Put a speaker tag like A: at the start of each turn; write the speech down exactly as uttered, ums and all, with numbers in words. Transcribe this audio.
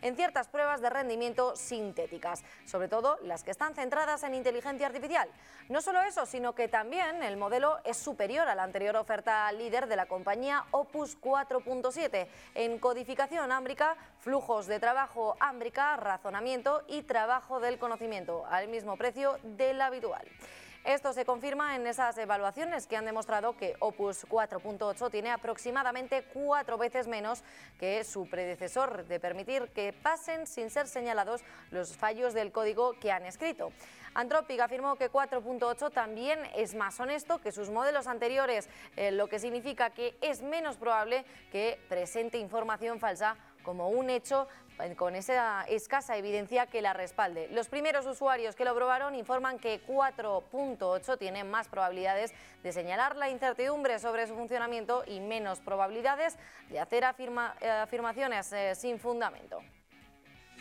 A: en ciertas pruebas de rendimiento sintéticas, sobre todo las que están centradas en inteligencia artificial. No solo eso, sino que también el modelo es superior a la anterior oferta líder de la compañía Opus cuatro punto siete en codificación ámbrica, flujos de trabajo ámbrica, razonamiento y trabajo del conocimiento, al mismo precio del habitual. Esto se confirma en esas evaluaciones que han demostrado que Opus cuatro punto ocho tiene aproximadamente cuatro veces menos que su predecesor, de permitir que pasen sin ser señalados los fallos del código que han escrito. Anthropic afirmó que cuatro punto ocho también es más honesto que sus modelos anteriores, eh, lo que significa que es menos probable que presente información falsa como un hecho con esa escasa evidencia que la respalde. Los primeros usuarios que lo probaron informan que cuatro punto ocho tiene más probabilidades de señalar la incertidumbre sobre su funcionamiento y menos probabilidades de hacer afirma, eh, afirmaciones eh, sin fundamento.